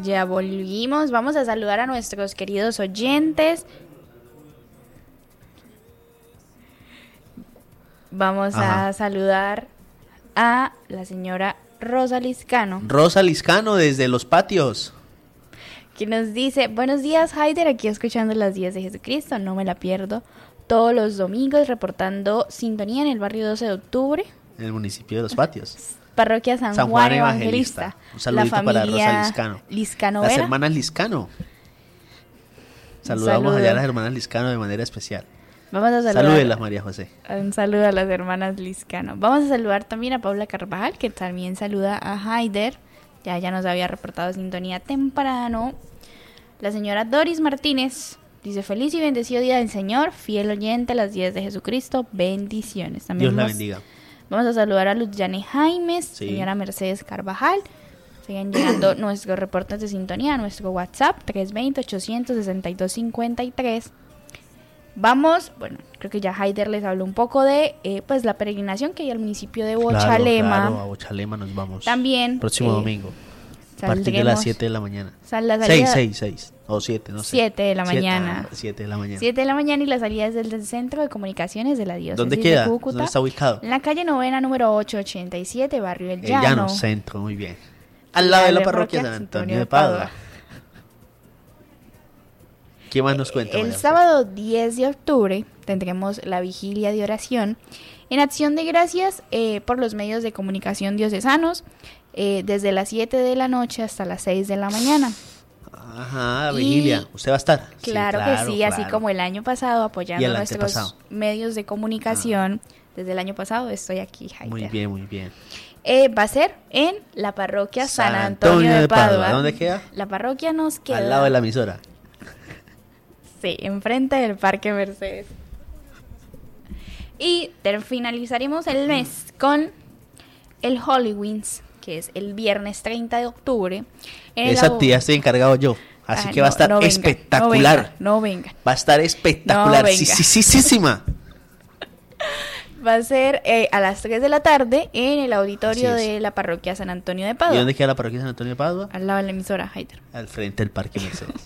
Ya volvimos. Vamos a saludar a nuestros queridos oyentes. Vamos a saludar a la señora Rosa Liscano. Rosa Liscano desde Los Patios. Que nos dice: buenos días, Haider, aquí escuchando las 10 de Jesucristo, no me la pierdo. Todos los domingos reportando sintonía en el barrio 12 de octubre. En el municipio de Los Patios. Parroquia San Juan Evangelista. Un saludito para Rosa Liscano. Liscano Las Vera. hermanas Liscano. Saludamos allá a las hermanas Liscano de manera especial. Vamos a saludar. Salúdelas, María José. Un saludo a las hermanas Liscano. Vamos a saludar también a Paula Carvajal, que también saluda a Haider. Ya nos había reportado sintonía temprano. La señora Doris Martínez dice: feliz y bendecido día del Señor, fiel oyente a las 10 de Jesucristo, bendiciones. También Dios la bendiga. Vamos a saludar a Luciane Jaimes, señora Mercedes Carvajal. Siguen llegando nuestros reportes de sintonía a nuestro WhatsApp 320-862-5253. Vamos, bueno, creo que ya Haider les habló un poco de pues la peregrinación que hay al municipio de Bochalema. Claro, a Bochalema nos vamos. También próximo domingo. A partir de las 7 de la mañana. 6 o 7, no sé. 7 de la mañana. 7 de la mañana. 7 de la mañana y la salida es del Centro de Comunicaciones de la Diócesis. ¿Dónde queda? De Cúcuta, ¿Dónde está ubicado? En la calle Novena, número 887, barrio El Llano. Llano. Centro, muy bien. Al lado de la parroquia San Antonio de Padua. ¿Qué más nos cuenta? El sábado 10 de octubre tendremos la vigilia de oración en acción de gracias por los medios de comunicación diocesanos desde las 7 de la noche hasta las 6 de la mañana. Ajá, vigilia. ¿Usted va a estar? Claro, que sí, así como el año pasado apoyando nuestros medios de comunicación. Desde el año pasado estoy aquí, Haider. Muy bien, muy bien. Va a ser en la parroquia San Antonio de Padua. ¿Dónde queda? La parroquia nos queda... Al lado de la emisora. Sí, enfrente del Parque Mercedes. Y finalizaremos el mes con el Holy Wings, que es el viernes 30 de octubre. Esa actividad estoy encargado yo. Así que va a estar espectacular. No venga. Va a estar espectacular. Sí. Va a ser a las 3 de la tarde en el auditorio de la parroquia San Antonio de Padua. ¿Y dónde queda la parroquia San Antonio de Padua? Al lado de la emisora, Haider. Al frente del Parque Mercedes.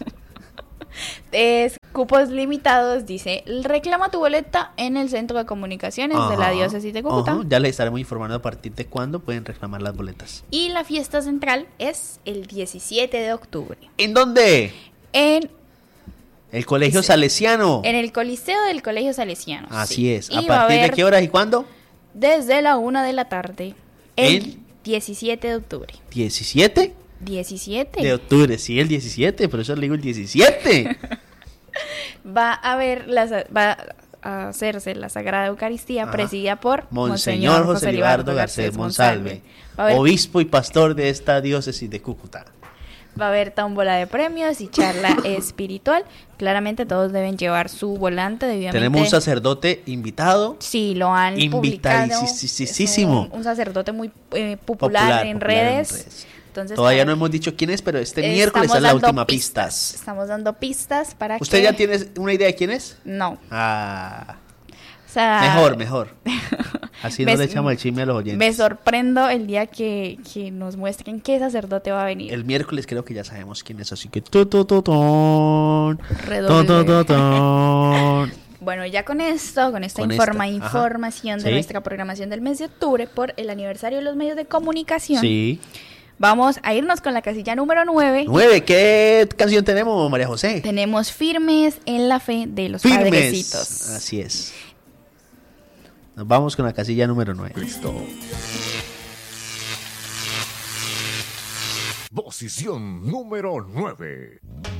Cupos limitados, dice. Reclama tu boleta en el Centro de Comunicaciones de la Diócesis de Cúcuta. Ya les estaremos informando a partir de cuándo pueden reclamar las boletas. Y la fiesta central es el 17 de octubre. ¿En dónde? En el Colegio Salesiano. En el Coliseo del Colegio Salesiano. Así es. ¿A partir de qué horas y cuándo? Desde la 1 de la tarde. El 17 de octubre. ¿17? 17 de octubre, sí, el 17, por eso le digo el 17. Va a hacerse la Sagrada Eucaristía presidida por Monseñor José Libardo Garcés Monsalve, obispo y pastor de esta diócesis de Cúcuta. Va a haber tómbola de premios y charla espiritual. Claramente todos deben llevar su volante debidamente. Tenemos un sacerdote invitado. Sí, lo han publicado. Invitadísimo. Un sacerdote muy popular en redes. Entonces, todavía no hemos dicho quién es, pero este miércoles es la última pista. Estamos dando pistas para ¿Usted ya tiene una idea de quién es? No. O sea, mejor. Así no le echamos el chisme a los oyentes. Me sorprendo el día que nos muestren qué sacerdote va a venir. El miércoles creo que ya sabemos quién es, así que... Bueno, ya con esta información de nuestra programación del mes de octubre por el aniversario de los medios de comunicación. Sí. Vamos a irnos con la casilla número 9. 9, ¿qué canción tenemos, María José? Tenemos Firmes en la Fe de los Padrecitos. Así es. Nos vamos con la casilla número 9. Listo. Posición número 9.